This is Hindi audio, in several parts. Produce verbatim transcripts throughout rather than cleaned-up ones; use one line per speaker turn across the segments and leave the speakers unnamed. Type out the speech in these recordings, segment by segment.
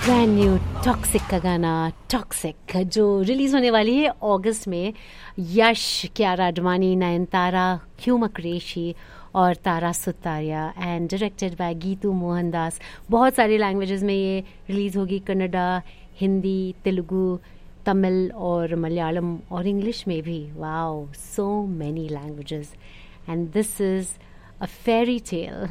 ब्रांड न्यू टॉक्सिक का गाना टॉक्सिक जो रिलीज होने वाली है अगस्त में। यश, कियारा आडवाणी, नयनतारा, ह्यूमा कुरैशी और Tara Sutaria and directed by Geetu Mohandas. बहुत सारी लैंग्वेजेस में ये रिलीज़ होगी, कन्नड़ा, हिंदी, तेलुगु, तमिल और मलयालम और इंग्लिश में भी। Wow, so many languages and this is a fairy tale,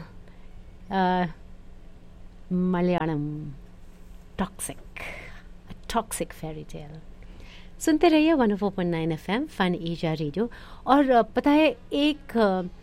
Malayalam toxic, toxic fairy tale. सुनते रहिए one O four point nine F M fun Asia radio. और पता है, एक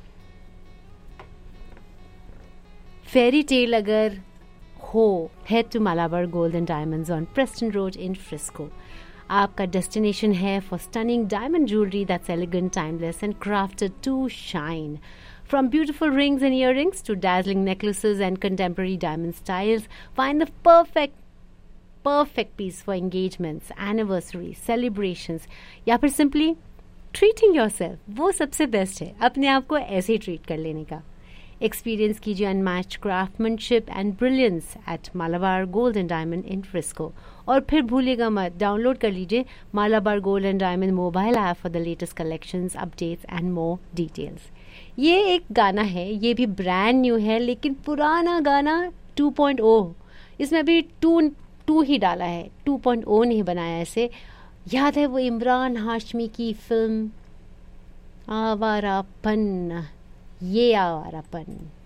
फेरी टेल अगर हो, head to Malabar gold and diamonds on Preston road in Frisco. आपका डेस्टिनेशन है for stunning diamond jewellery that's elegant, timeless and crafted to shine. From beautiful rings and earrings to dazzling necklaces and contemporary diamond styles, find the perfect perfect piece for engagements, anniversaries, celebrations या फिर simply treating yourself. वो सबसे बेस्ट है, अपने आप को ऐसे ही ट्रीट कर लेने का. एक्सपीरियंस कीजिए unmatched craftsmanship and brilliance eight Malabar gold and diamond in Frisco. और फिर भूलिएगा मत, डाउनलोड कर लीजिए Malabar gold and diamond mobile app for the latest collections, updates and more details. ये एक गाना है, ये भी ब्रांड न्यू है, लेकिन पुराना गाना टू पॉइंट ओ, इसमें अभी टू टू ही डाला है, टू पॉइंट ओ नहीं बनाया इसे. याद है वो इमरान हाशमी की फिल्म आवारापन, ये आवारापन.